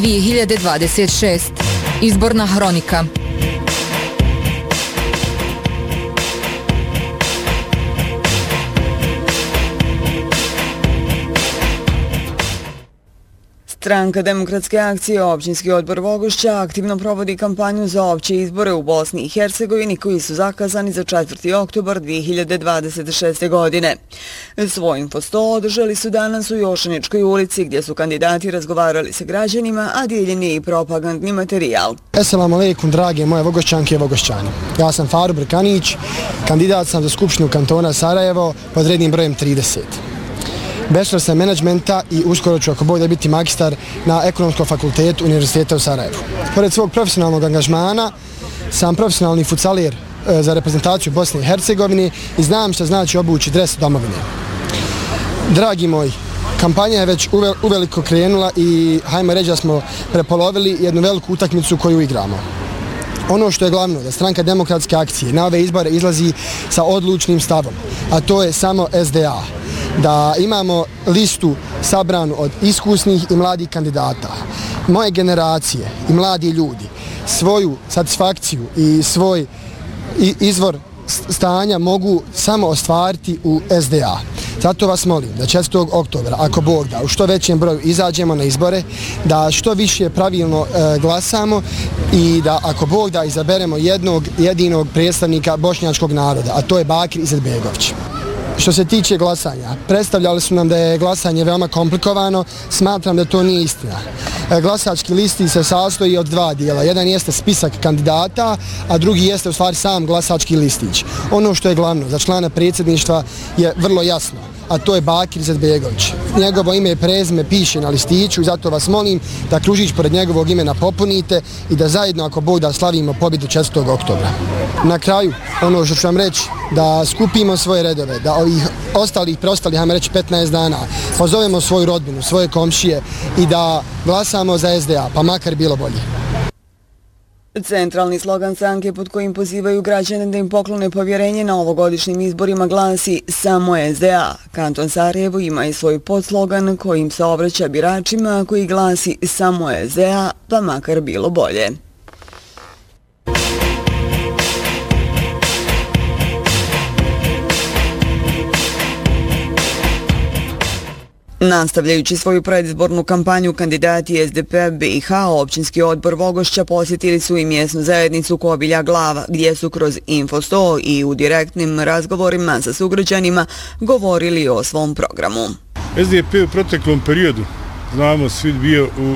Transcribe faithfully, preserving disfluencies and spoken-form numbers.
dvije hiljade dvadeset šest. Izborna hronika. Stranka Demokratske akcije Općinski odbor Vogošća aktivno provodi kampanju za opće izbore u Bosni i Hercegovini koji su zakazani za četvrti oktobar dvije hiljade dvadeset šeste. godine. Svoj info sto održali su danas u Jošaničkoj ulici gdje su kandidati razgovarali sa građanima, a dijeljen je i propagandni materijal. Esselamu alaikum, drage moje Vogošćanke i Vogošćani. Ja sam Faruk Brkanić, kandidat sam za Skupštinu kantona Sarajevo pod rednim brojem trideset. Bachelor sam menadžmenta i uskoro ću, ako Bog da, biti magistar na Ekonomskom fakultetu Univerziteta u Sarajevu. Pored svog profesionalnog angažmana sam profesionalni futsalir za reprezentaciju Bosne i Hercegovine i znam što znači obući dres domovine. Dragi moji, kampanja je već uveliko krenula i hajmo reći da smo prepolovili jednu veliku utakmicu koju igramo. Ono što je glavno, da Stranka Demokratske akcije na ove izbore izlazi sa odlučnim stavom, a to je samo S D A. Da imamo listu sabranu od iskusnih i mladih kandidata. Moje generacije i mladi ljudi svoju satisfakciju i svoj izvor stanja mogu samo ostvariti u S D A. Zato vas molim da četvrtog oktobra, ako Bog da, u što većem broju izađemo na izbore, da što više pravilno e, glasamo i da, ako Bog da, izaberemo jednog jedinog predstavnika bošnjačkog naroda, a to je Bakir Izetbegović. Što se tiče glasanja, predstavljali su nam da je glasanje veoma komplikovano, smatram da to nije istina. Glasački listi se sastoji od dva dijela. Jedan jeste spisak kandidata, a drugi jeste u stvari sam glasački listić. Ono što je glavno za člana predsjedništva je vrlo jasno, a to je Bakir Izetbegović. Njegovo ime i prezime piše na listiću i zato vas molim da kružić pored njegovog imena popunite i da zajedno, ako Bog da, slavimo pobjedu četvrtog oktobra. Na kraju, ono što ću vam reći, da skupimo svoje redove, da ovih ostalih, preostalih, hajmo reći petnaest dana, pozovemo svoju rodbinu, svoje komšije i da glasamo za S D A, pa makar bilo bolje. Centralni slogan stranke pod kojim pozivaju građane da im poklone povjerenje na ovogodišnjim izborima glasi samo S D A. Kanton Sarajevo ima i svoj podslogan kojim se obraća biračima koji glasi samo S D A, pa makar bilo bolje. Nastavljajući svoju predizbornu kampanju, kandidati S D P B i H Općinski odbor Vogošća posjetili su i mjesnu zajednicu Kobilja Glava, gdje su kroz Info sto i u direktnim razgovorima sa sugrađanima govorili o svom programu. S D P u proteklom periodu, znamo, svi bio u